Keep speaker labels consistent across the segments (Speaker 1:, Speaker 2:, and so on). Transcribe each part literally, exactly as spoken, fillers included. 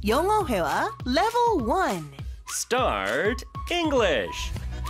Speaker 1: 영어 회화 Level one.
Speaker 2: Start English.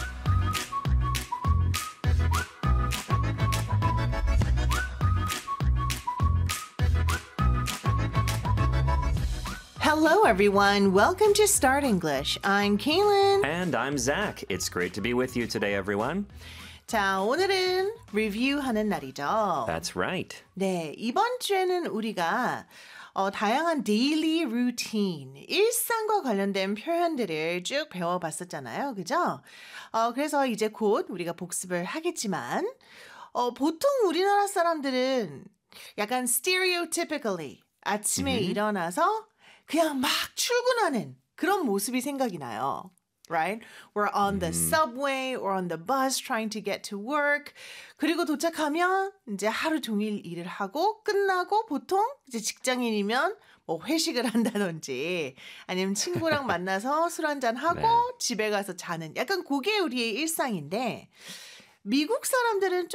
Speaker 1: Hello, everyone. Welcome to Start English. I'm Kaylin.
Speaker 2: And I'm Zach. It's great to be with you today, everyone.
Speaker 1: 자, 오늘은 리뷰하는 날이죠.
Speaker 2: That's right.
Speaker 1: 네, 이번 주에는 우리가 어, 다양한 데일리 루틴, 일상과 관련된 표현들을 쭉 배워봤었잖아요. 그죠? 어, 그래서 이제 곧 우리가 복습을 하겠지만 어, 보통 우리나라 사람들은 약간 stereotypically 아침에
Speaker 2: Mm-hmm.
Speaker 1: 일어나서 그냥 막 출근하는 그런 모습이 생각이 나요. Right? We're on the subway or on the bus trying to get to work. 그리고 도착하면 이제 하루 종일 일을 하고 끝나고 보통 이제 직장인이면 뭐 회식을 한다든지 아니면 친구랑 만나서 술 한잔 하고
Speaker 2: 네.
Speaker 1: 집에 가서 자는 약간 그게 우리의 일상인데 미국 사람들은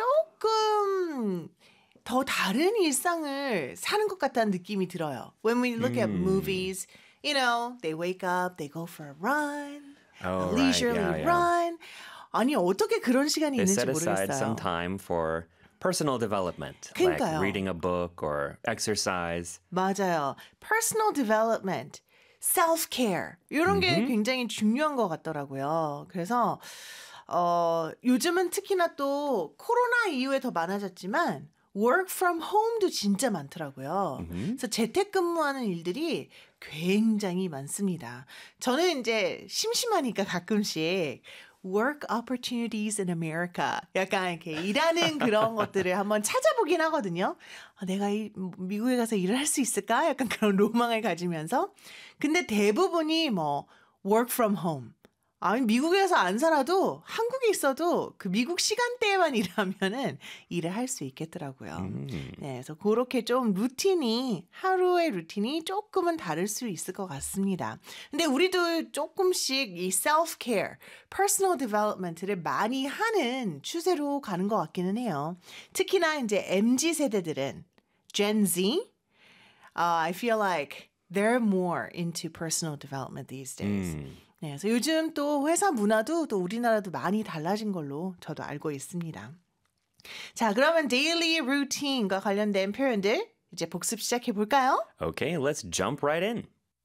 Speaker 1: 조금 더 다른 일상을 사는 것 같다는 느낌이 들어요. When we look at movies, you know, they wake up, they go for a run.
Speaker 2: Oh,
Speaker 1: leisurely
Speaker 2: right. Yeah, yeah.
Speaker 1: run. 아니 어떻게 그런 시간이
Speaker 2: They
Speaker 1: 있는지
Speaker 2: set aside
Speaker 1: 모르겠어요.
Speaker 2: some time for personal development,
Speaker 1: 그러니까요.
Speaker 2: like reading a book or exercise.
Speaker 1: 맞아요. Personal development, self-care 이런 게 굉장히 중요한 것 같더라고요. 그래서 어, 요즘은 특히나 또 코로나 이후에 더 많아졌지만 work from home도 진짜 많더라고요. 그래서 재택근무하는 일들이 굉장히 많습니다. 저는 이제 심심하니까 가끔씩 work opportunities in America 약간 이렇게 일하는 그런 것들을 한번 찾아보긴 하거든요. 아, 내가 이, 미국에 가서 일을 할 수 있을까? 약간 그런 로망을 가지면서. 근데 대부분이 뭐 work from home. 아니 미국에서 안 살아도 한국에 있어도 그 미국 시간대에만 일하면은 일을 할 수 있겠더라고요.
Speaker 2: 음.
Speaker 1: 네, 그래서 그렇게 좀 루틴이 하루의 루틴이 조금은 다를 수 있을 것 같습니다. 근데 우리도 조금씩 이 self-care, personal development를 많이 하는 추세로 가는 것 같기는 해요. 특히나 이제 엠지 세대들은 Gen Z, uh, I feel like they're more into personal development these days.
Speaker 2: 음.
Speaker 1: 네, 그래서 요즘 또 회사 문화도 또 우리나라도 많이 달라진 걸로 저도 알고 있습니다. 자, 그러면 데일리 루틴과 관련된 표현들 이제 복습 시작해 볼까요?
Speaker 2: Okay, let's jump right in.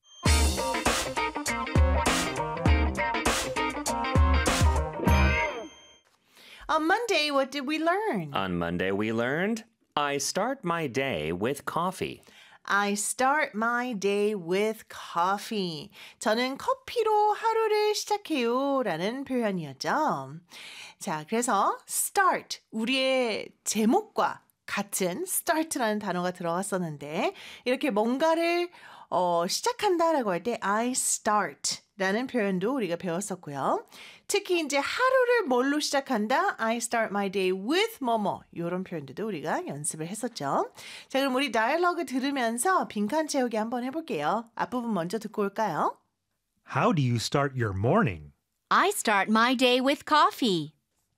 Speaker 1: On Monday, what did we learn?
Speaker 2: On Monday, we learned I start my day with coffee.
Speaker 1: I start my day with coffee. 저는 커피로 하루를 시작해요 라는 표현이었죠. 자, 그래서 start, 우리의 제목과 같은 start라는 단어가 들어갔었는데 이렇게 뭔가를 어, 시작한다라고 할 때 I start 라는 표현도 우리가 배웠었고요. 특히 이제 하루를 뭘로 시작한다? I start my day with 뭐뭐 이런 표현들도 우리가 연습을 했었죠. 자, 그럼 우리 다이얼로그 들으면서 빈칸 채우기 한번 해볼게요. 앞부분 먼저 듣고 올까요?
Speaker 3: How do you start your morning?
Speaker 4: I start my day with coffee.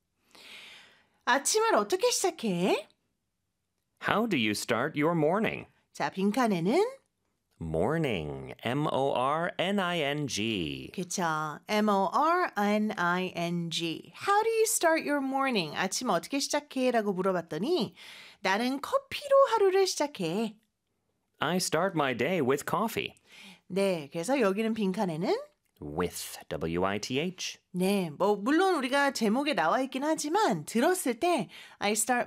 Speaker 1: 아침을 어떻게 시작해?
Speaker 2: How do you start your morning?
Speaker 1: 자, 빈칸에는
Speaker 2: Morning. M O R N I N G.
Speaker 1: 그쵸. M O R N I N G. How do you start your morning? 아침 어떻게 시작해? 라고 물어봤더니 나는 커피로 하루를 시작해.
Speaker 2: I start my day with coffee.
Speaker 1: 네, 그래서 여기는 빈칸에는
Speaker 2: With. W I T H.
Speaker 1: 네, 뭐 물론 우리가 제목에 나와 있긴 하지만 들었을 때 I start